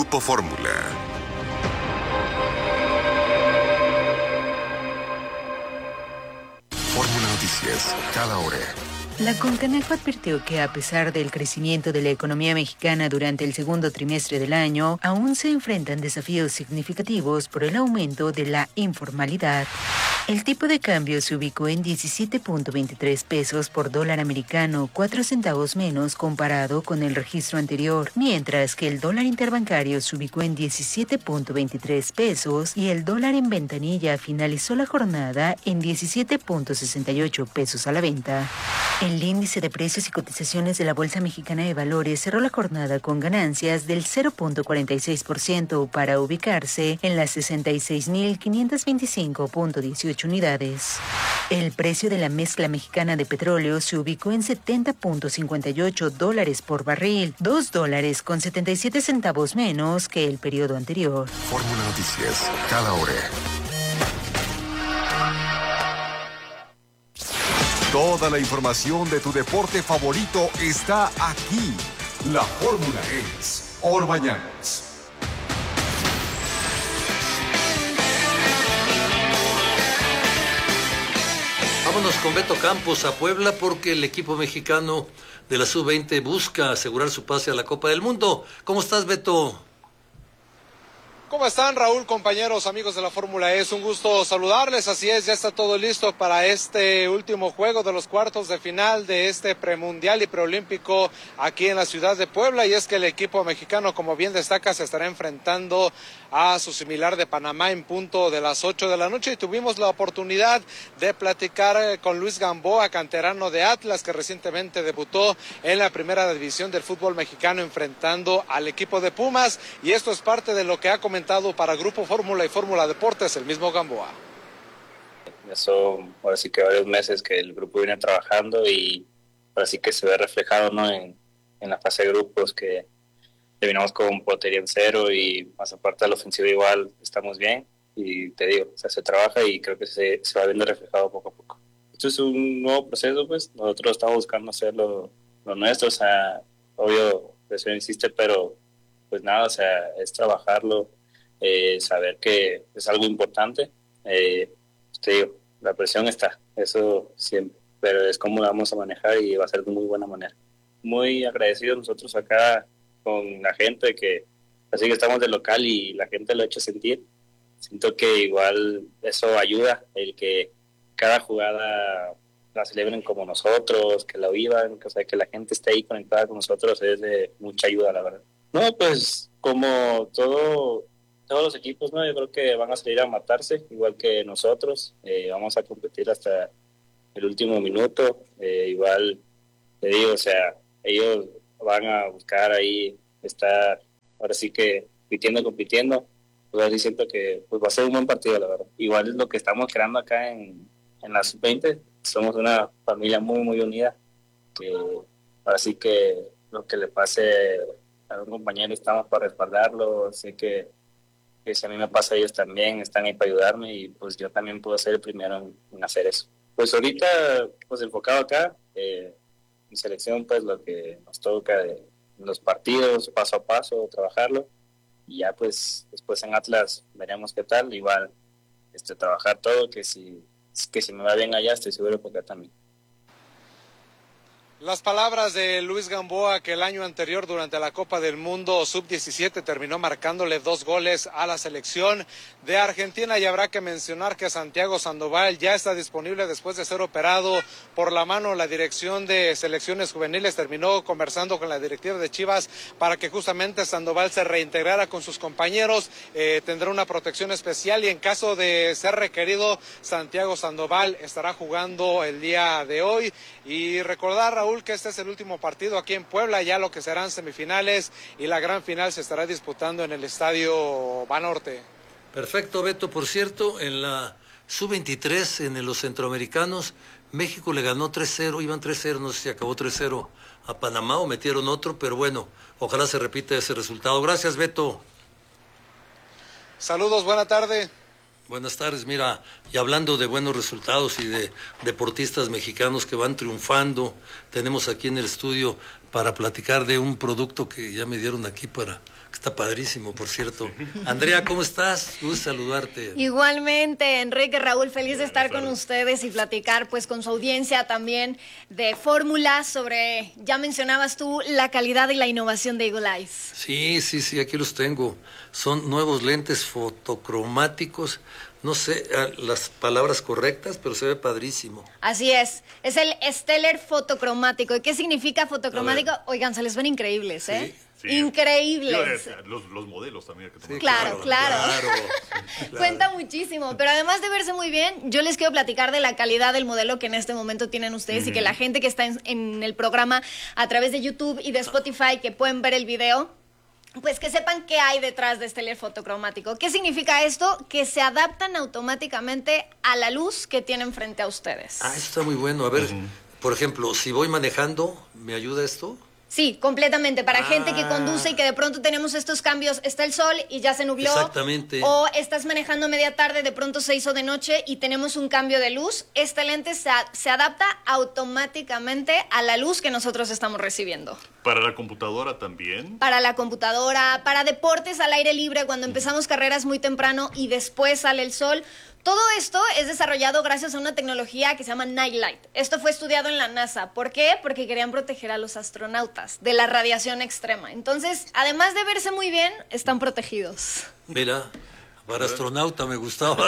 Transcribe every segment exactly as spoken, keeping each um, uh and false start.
Grupo Fórmula. Fórmula Noticias, cada hora. La Concanaco advirtió que a pesar del crecimiento de la economía mexicana durante el segundo trimestre del año, aún se enfrentan desafíos significativos por el aumento de la informalidad. El tipo de cambio se ubicó en diecisiete punto veintitrés pesos por dólar americano, cuatro centavos menos comparado con el registro anterior, mientras que el dólar interbancario se ubicó en diecisiete punto veintitrés pesos y el dólar en ventanilla finalizó la jornada en diecisiete punto sesenta y ocho pesos a la venta. El índice de precios y cotizaciones de la Bolsa Mexicana de Valores cerró la jornada con ganancias del cero punto cuarenta y seis por ciento para ubicarse en las sesenta y seis mil quinientos veinticinco punto dieciocho unidades. El precio de la mezcla mexicana de petróleo se ubicó en setenta punto cincuenta y ocho dólares por barril, dos dólares con setenta y siete centavos menos que el periodo anterior. Fórmula Noticias, cada hora. Toda la información de tu deporte favorito está aquí. La fórmula es Orbañanos. Vámonos con Beto Campos a Puebla porque el equipo mexicano de la sub veinte busca asegurar su pase a la Copa del Mundo. ¿Cómo estás, Beto? ¿Cómo están, Raúl, compañeros, amigos de la Fórmula E? Es un gusto saludarles. Así es, ya está todo listo para este último juego de los cuartos de final de este premundial y preolímpico aquí en la ciudad de Puebla. Y es que el equipo mexicano, como bien destaca, se estará enfrentando a su similar de Panamá en punto de las ocho de la noche. Y tuvimos la oportunidad de platicar con Luis Gamboa, canterano de Atlas, que recientemente debutó en la primera división del fútbol mexicano enfrentando al equipo de Pumas. Y esto es parte de lo que ha comentado para Grupo Fórmula y Fórmula Deportes el mismo Gamboa. Ya son ahora sí que varios meses que el grupo viene trabajando y ahora sí que se ve reflejado, ¿no? en, en la fase de grupos, que terminamos con portería en cero y más aparte de la ofensiva igual estamos bien y te digo, o sea, se trabaja y creo que se, se va viendo reflejado poco a poco. Esto es un nuevo proceso, pues nosotros estamos buscando hacer lo, lo nuestro, o sea, obvio, eso existe, pero pues nada, o sea, es trabajarlo. Eh, saber que es algo importante, eh, te digo, la presión está, eso siempre, pero es cómo la vamos a manejar y va a ser de muy buena manera. Muy agradecidos nosotros acá con la gente, que así que estamos de local y la gente lo ha hecho sentir. Siento que igual eso ayuda, el que cada jugada la celebren como nosotros, que la vivan, que, o sea, que la gente esté ahí conectada con nosotros es de mucha ayuda, la verdad. No, pues como todo... Todos los equipos, ¿no? Yo creo que van a salir a matarse, igual que nosotros. Eh, vamos a competir hasta el último minuto. Eh, igual, te digo, o sea, ellos van a buscar ahí estar, ahora sí que compitiendo, compitiendo. Pues así siento que pues va a ser un buen partido, la verdad. Igual es lo que estamos creando acá en, en la sub veinte. Somos una familia muy, muy unida. Que ahora sí que lo que le pase a un compañero estamos para respaldarlo. Sé que que si a mí me pasa, ellos también están ahí para ayudarme y pues yo también puedo ser el primero en, en hacer eso. Pues ahorita, pues enfocado acá, eh, en selección, pues lo que nos toca de los partidos, paso a paso, trabajarlo, y ya pues después en Atlas veremos qué tal, igual este, trabajar todo, que si, que si me va bien allá, estoy seguro que acá también. Las palabras de Luis Gamboa, que el año anterior durante la Copa del Mundo sub diecisiete terminó marcándole dos goles a la selección de Argentina, y habrá que mencionar que Santiago Sandoval ya está disponible después de ser operado por la mano. La dirección de selecciones juveniles terminó conversando con la directiva de Chivas para que justamente Sandoval se reintegrara con sus compañeros, eh, tendrá una protección especial y en caso de ser requerido, Santiago Sandoval estará jugando el día de hoy. Y recordar, Raúl, que este es el último partido aquí en Puebla, ya lo que serán semifinales y la gran final se estará disputando en el Estadio Banorte. Perfecto, Beto. Por cierto, en la sub veintitrés, en los centroamericanos, México le ganó tres cero, iban tres cero, no sé si acabó tres cero a Panamá o metieron otro, pero bueno, ojalá se repita ese resultado. Gracias, Beto. Saludos, buena tarde. Buenas tardes. Mira, y hablando de buenos resultados y de deportistas mexicanos que van triunfando, tenemos aquí en el estudio para platicar de un producto que ya me dieron aquí para... que está padrísimo, por cierto. Andrea, ¿cómo estás? Gusto saludarte. Igualmente, Enrique, Raúl, feliz de estar con ustedes y platicar pues con su audiencia también de fórmulas sobre, ya mencionabas tú, la calidad y la innovación de Eagle Eyes. Sí, sí, sí, aquí los tengo. Son nuevos lentes fotocromáticos. No sé las palabras correctas, pero se ve padrísimo. Así es, es el Stellar fotocromático. ¿Y qué significa fotocromático? Oigan, se les ven increíbles, ¿eh? Sí. Sí, increíbles. sí, los, los modelos también. Que Sí, claro, claro. claro, claro. Cuenta muchísimo, pero además de verse muy bien, yo les quiero platicar de la calidad del modelo que en este momento tienen ustedes uh-huh. y que la gente que está en, en el programa a través de YouTube y de Spotify, que pueden ver el video, pues que sepan qué hay detrás de este Stellar fotocromático. ¿Qué significa esto? Que se adaptan automáticamente a la luz que tienen frente a ustedes. Ah, eso está muy bueno. A ver, uh-huh. por ejemplo, si voy manejando, ¿me ayuda esto? Sí, completamente. Para ah. gente que conduce y que de pronto tenemos estos cambios, está el sol y ya se nubló. Exactamente. O estás manejando media tarde, de pronto se hizo de noche y tenemos un cambio de luz. Este lente se, a, se adapta automáticamente a la luz que nosotros estamos recibiendo. ¿Para la computadora también? Para la computadora, para deportes al aire libre, cuando empezamos carreras muy temprano y después sale el sol. Todo esto es desarrollado gracias a una tecnología que se llama Nightlight. Esto fue estudiado en la NASA. ¿Por qué? Porque querían proteger a los astronautas de la radiación extrema. Entonces, además de verse muy bien, están protegidos. Mira, para astronauta me gustaba.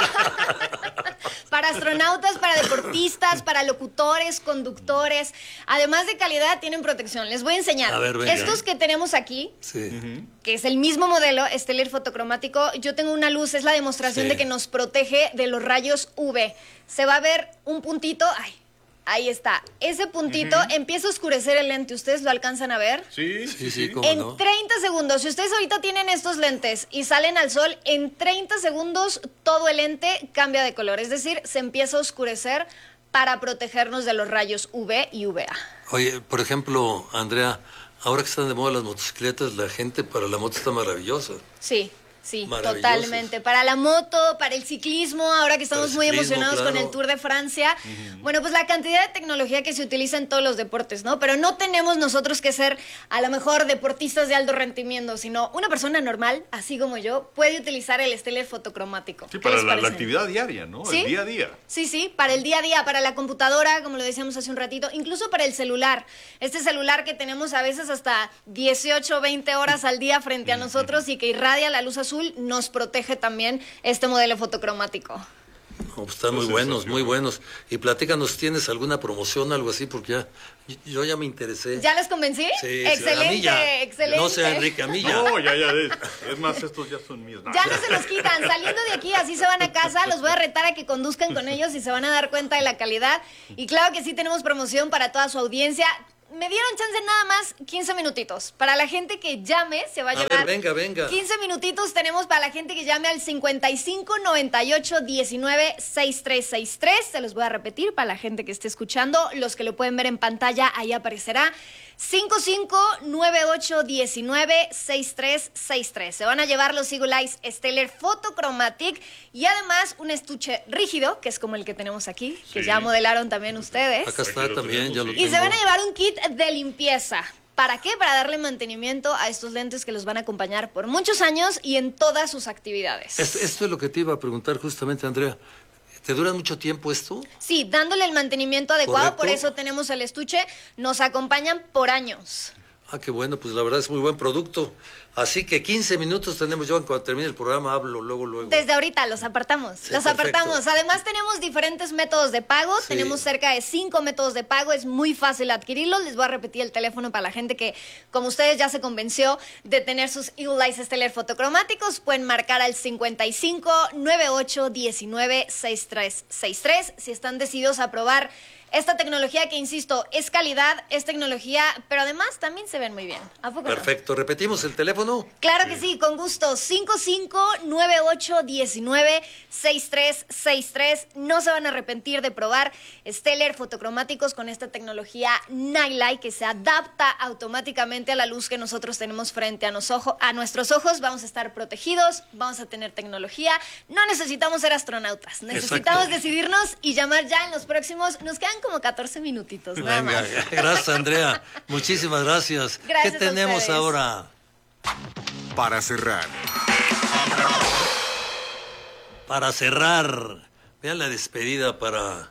Para astronautas, para deportistas, para locutores, conductores. Además de calidad, tienen protección. Les voy a enseñar. A ver, venga. Estos que tenemos aquí, sí. uh-huh. que es el mismo modelo, Stellar fotocromático, yo tengo una luz, es la demostración sí. de que nos protege de los rayos U V. Se va a ver un puntito, ay, ahí está. Ese puntito uh-huh. empieza a oscurecer el lente. ¿Ustedes lo alcanzan a ver? Sí, sí, sí. sí. ¿Cómo en no? treinta segundos, si ustedes ahorita tienen estos lentes y salen al sol, en treinta segundos todo el lente cambia de color. Es decir, se empieza a oscurecer para protegernos de los rayos U V y U V A. Oye, por ejemplo, Andrea, ahora que están de moda las motocicletas, la gente para la moto está maravillosa. Sí. Sí, totalmente. Para la moto, para el ciclismo, ahora que estamos muy emocionados claro. con el Tour de Francia. Uh-huh. Bueno, pues la cantidad de tecnología que se utiliza en todos los deportes, ¿no? Pero no tenemos nosotros que ser, a lo mejor, deportistas de alto rendimiento, sino una persona normal, así como yo, puede utilizar el Stellar fotocromático. Sí, para la, la actividad diaria, ¿no? ¿Sí? El día a día. Sí, sí, para el día a día, para la computadora, como lo decíamos hace un ratito, incluso para el celular. Este celular que tenemos a veces hasta dieciocho, veinte horas al día frente a nosotros y que irradia la luz azul, nos protege también este modelo fotocromático. No, pues están muy buenos, muy buenos. Y platícanos, ¿tienes alguna promoción, algo así? Porque ya, yo ya me interesé. ¿Ya les convencí? Sí, excelente, sí, a mí ya, excelente. No sé, Enrique, a mí ya. No, ya, ya, es, es más, estos ya son míos. No, ya ya no se los quitan, saliendo de aquí, así se van a casa, los voy a retar a que conduzcan con ellos y se van a dar cuenta de la calidad. Y claro que sí tenemos promoción para toda su audiencia. Me dieron chance nada más quince minutitos. Para la gente que llame, se va a, a llevar... A ver, venga, venga. quince minutitos tenemos para la gente que llame al cincuenta y cinco, noventa y ocho, diecinueve, sesenta y tres sesenta y tres. Se los voy a repetir para la gente que esté escuchando. Los que lo pueden ver en pantalla, ahí aparecerá. cincuenta y cinco, noventa y ocho, diecinueve, sesenta y tres sesenta y tres. Se van a llevar los Eagle Eyes Stellar Photochromatic y además un estuche rígido, que es como el que tenemos aquí, sí. que ya modelaron también ustedes. Acá está aquí también, ya lo Y tengo. se van a llevar un kit de limpieza. ¿Para qué? Para darle mantenimiento a estos lentes que los van a acompañar por muchos años y en todas sus actividades. Esto, esto es lo que te iba a preguntar justamente, Andrea. ¿Te dura mucho tiempo esto? Sí, dándole el mantenimiento adecuado, ¿Correcto? Por eso tenemos el estuche. Nos acompañan por años. Ah, qué bueno, pues la verdad es muy buen producto. Así que quince minutos tenemos yo, cuando termine el programa hablo luego, luego. Desde ahorita los apartamos, Sí, los perfecto. apartamos. Además tenemos diferentes métodos de pago, Sí. tenemos cerca de cinco métodos de pago, es muy fácil adquirirlos. Les voy a repetir el teléfono para la gente que, como ustedes ya se convenció de tener sus Eagle Eyes Stellar fotocromáticos, pueden marcar al cincuenta y cinco, noventa y ocho, diecinueve, sesenta y tres sesenta y tres si están decididos a probar esta tecnología que, insisto, es calidad, es tecnología, pero además también se ven muy bien. ¿A poco no? Perfecto. ¿Repetimos el teléfono? Claro que sí, con gusto. cincuenta y cinco, noventa y ocho, diecinueve, sesenta y tres sesenta y tres. No se van a arrepentir de probar Stellar fotocromáticos con esta tecnología Nightlight que se adapta automáticamente a la luz que nosotros tenemos frente a, nos ojo, a nuestros ojos. Vamos a estar protegidos, vamos a tener tecnología. No necesitamos ser astronautas. Necesitamos Exacto. decidirnos y llamar ya en los próximos. Nos quedan como catorce minutitos, nada Venga, más. gracias, Andrea. Muchísimas gracias. Gracias ¿Qué a tenemos ustedes. ahora? Para cerrar, Para cerrar, vean la despedida para,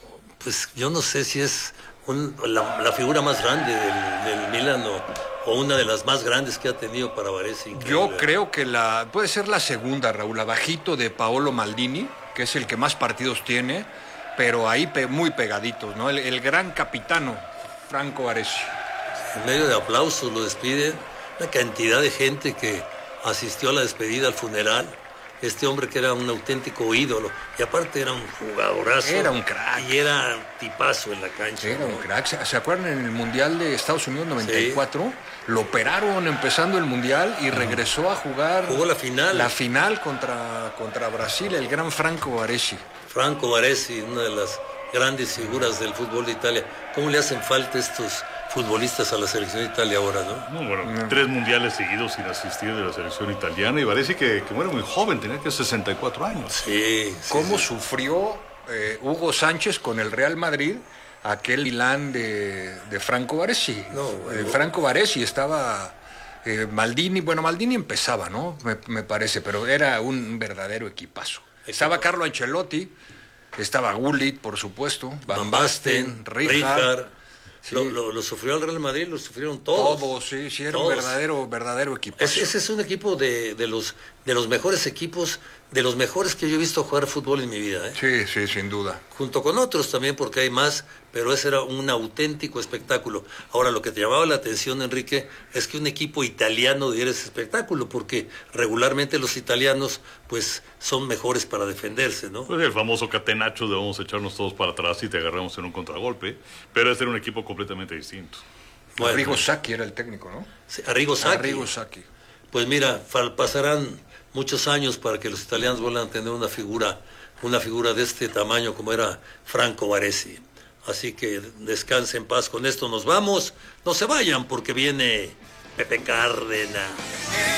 pues yo no sé si es un- la, la figura más grande del, del Milan o, o una de las más grandes que ha tenido para Varese. Yo creo que la puede ser la segunda, Raúl, abajito de Paolo Maldini, que es el que más partidos tiene, pero ahí pe- muy pegaditos, ¿no? El, el gran capitano, Franco Baresi. En medio de aplausos lo despiden, una cantidad de gente que asistió a la despedida, al funeral. Este hombre que era un auténtico ídolo, y aparte era un jugadorazo. Era un crack. Y era tipazo en la cancha. Era ¿no? un crack. ¿Se, se acuerdan en el Mundial de Estados Unidos noventa y cuatro? Sí. Lo operaron empezando el Mundial y regresó a jugar. Jugó la final. La final contra, contra Brasil, el gran Franco Baresi. Franco Baresi, una de las grandes figuras del fútbol de Italia. ¿Cómo le hacen falta estos futbolistas a la selección de Italia ahora, no? No, bueno, no. Tres mundiales seguidos sin asistir de la selección italiana y parece que, que muere muy joven, tenía que sesenta y cuatro años. Sí. sí ¿Cómo sí. sufrió eh, Hugo Sánchez con el Real Madrid aquel Milán de, de Franco Baresi? No, bueno. eh, Franco Baresi estaba... Eh, Maldini, bueno, Maldini empezaba, ¿no? Me, me parece, pero era un verdadero equipazo. Estaba Carlo Ancelotti, estaba Gullit, por supuesto, Van Basten, Rijkaard. Sí. Lo, lo, lo sufrió el Real Madrid, lo sufrieron todos. Todos, sí, sí, era todos. un verdadero, verdadero equipazo. Es, ese es un equipo de, de, los, de los mejores equipos, de los mejores que yo he visto jugar fútbol en mi vida. ¿eh? Sí, sí, sin duda. Junto con otros también, porque hay más, pero ese era un auténtico espectáculo. Ahora, lo que te llamaba la atención, Enrique, es que un equipo italiano diera ese espectáculo, porque regularmente los italianos, pues, son mejores para defenderse, ¿no? Pues el famoso catenacho de vamos a echarnos todos para atrás y te agarramos en un contragolpe, pero este era un equipo completamente distinto. Bueno, Arrigo Sacchi era el técnico, ¿no? Sí, Arrigo Sacchi. Arrigo Sacchi. Pues mira, pasarán muchos años para que los italianos vuelvan a tener una figura, una figura de este tamaño como era Franco Baresi. Así que descanse en paz. Con esto nos vamos. No se vayan porque viene Pepe Cárdenas.